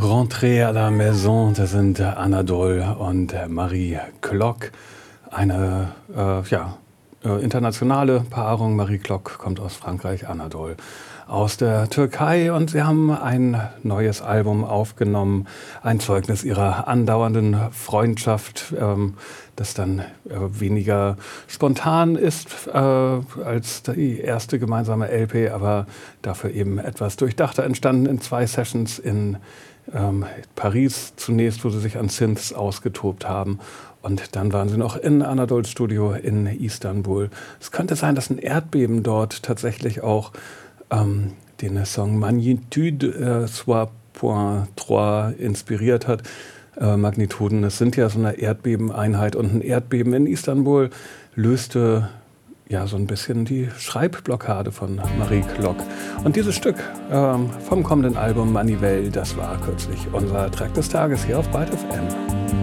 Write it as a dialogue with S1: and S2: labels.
S1: Rentrée à la Maison, das sind Anadol und Marie Klock. Eine internationale Paarung. Marie Klock kommt aus Frankreich, Anadol aus der Türkei, und sie haben ein neues Album aufgenommen, ein Zeugnis ihrer andauernden Freundschaft, das dann weniger spontan ist als die erste gemeinsame LP, aber dafür eben etwas durchdachter entstanden in 2 Sessions in Paris zunächst, wo sie sich an Synths ausgetobt haben. Und dann waren sie noch in Anadols Studio in Istanbul. Es könnte sein, dass ein Erdbeben dort tatsächlich auch den Song Magnitude 3.3 inspiriert hat. Magnituden, das sind ja so eine Erdbebeneinheit, und ein Erdbeben in Istanbul löste ja so ein bisschen die Schreibblockade von Marie Klock. Und dieses Stück vom kommenden Album Manivelle, das war kürzlich unser Track des Tages hier auf Byte FM.